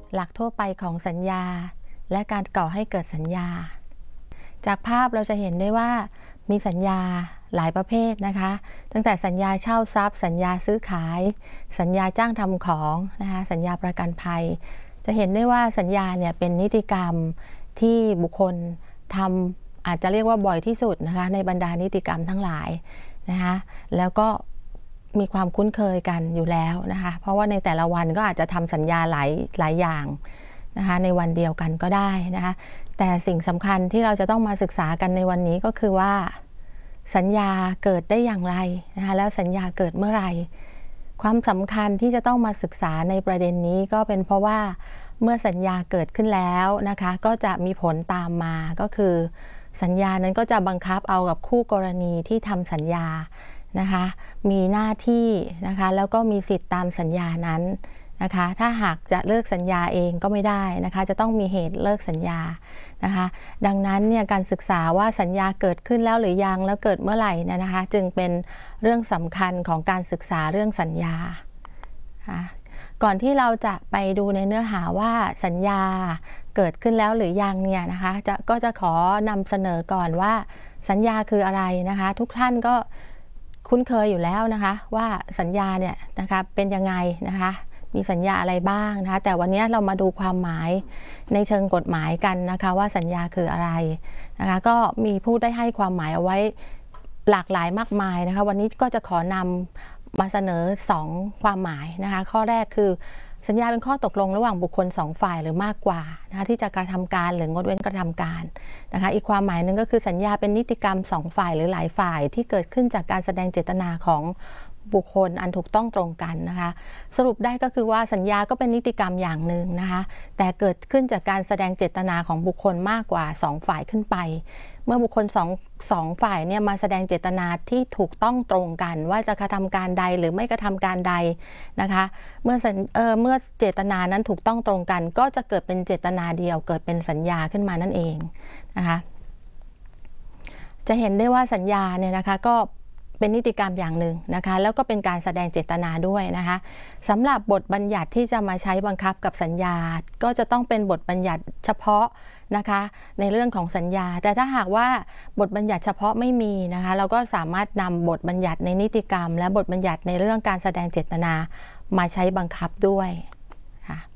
หลักทั่วไปของสัญญาและการก่อให้เกิดสัญญาจากภาพเราจะเห็นได้ว่ามีสัญญาหลายประเภทนะคะตั้งแต่สัญญาเช่าทรัพย์สัญญาซื้อขายสัญญาจ้างทำของนะคะสัญญาประกันภัยจะเห็นได้ว่าสัญญาเนี่ยเป็นนิติกรรมที่บุคคลทำอาจจะเรียกว่าบ่อยที่สุดนะคะในบรรดานิติกรรมทั้งหลายนะคะแล้วก็มีความคุ้นเคยกันอยู่แล้วนะคะเพราะว่าในแต่ละวันก็อาจจะทำสัญญาหลายอย่างนะคะในวันเดียวกันก็ได้นะคะแต่สิ่งสำคัญที่เราจะต้องมาศึกษากันในวันนี้ก็คือว่าสัญญาเกิดได้อย่างไรนะคะแล้วสัญญาเกิดเมื่อไหร่ความสำคัญที่จะต้องมาศึกษาในประเด็นนี้ก็เป็นเพราะว่าเมื่อสัญญาเกิดขึ้นแล้วนะคะก็จะมีผลตามมาก็คือสัญญานั้นก็จะบังคับเอากับคู่กรณีที่ทำสัญญานะคะมีหน้าที่นะคะแล้วก็มีสิทธิ์ตามสัญญานั้นนะคะถ้าหากจะเลิกสัญญาเองก็ไม่ได้นะคะจะต้องมีเหตุเลิกสัญญานะคะดังนั้นเนี่ยการศึกษาว่าสัญญาเกิดขึ้นแล้วหรือยังแล้วเกิดเมื่อไหร่นะคะจึงเป็นเรื่องสำคัญของการศึกษาเรื่องสัญญาก่อนที่เราจะไปดูในเนื้อหาว่าสัญญาเกิดขึ้นแล้วหรือยังเนี่ยนะคะก็จะขอนำเสนอก่อนว่าสัญญาคืออะไรนะคะทุกท่านก็คุ้นเคยอยู่แล้วนะคะว่าสัญญาเนี่ยนะคะเป็นยังไงนะคะมีสัญญาอะไรบ้างนะคะแต่วันนี้เรามาดูความหมายในเชิงกฎหมายกันนะคะว่าสัญญาคืออะไรนะคะก็มีผู้ได้ให้ความหมายเอาไว้หลากหลายมากมายนะคะวันนี้ก็จะขอนำมาเสนอ2ความหมายนะคะข้อแรกคือสัญญาเป็นข้อตกลงระหว่างบุคคล2ฝ่ายหรือมากกว่านะคะที่จะกระทำการหรืองดเว้นกระทำการนะคะอีกความหมายหนึ่งก็คือสัญญาเป็นนิติกรรม2ฝ่ายหรือหลายฝ่ายที่เกิดขึ้นจากการแสดงเจตนาของบุคคลอันถูกต้องตรงกันนะคะสรุปได้ก็คือว่าสัญญาก็เป็นนิติกรรมอย่างหนึ่งนะคะแต่เกิดขึ้นจากการแสดงเจตนาของบุคคลมากกว่า2ฝ่ายขึ้นไปเมื่อบุคคลสองฝ่ายเนี่ยมาแสดงเจตนาที่ถูกต้องตรงกันว่าจะกระทำการใดหรือไม่กระทำการใดนะคะเมื่อเจตนานั้นถูกต้องตรงกันก็จะเกิดเป็นเจตนาเดียวเกิดเป็นสัญญาขึ้นมานั่นเองนะคะจะเห็นได้ว่าสัญญาเนี่ยนะคะก็เป็นนิติกรรมอย่างหนึ่งนะคะแล้วก็เป็นการแสดงเจตนาด้วยนะคะสำหรับบทบัญญัติที่จะมาใช้บังคับกับสัญญาก็จะต้องเป็นบทบัญญัติเฉพาะนะคะในเรื่องของสัญญาแต่ถ้าหากว่าบทบัญญัติเฉพาะไม่มีนะคะเราก็สามารถนำบทบัญญัติในนิติกรรมและบทบัญญัติในเรื่องการแสดงเจตนามาใช้บังคับด้วยค่ะ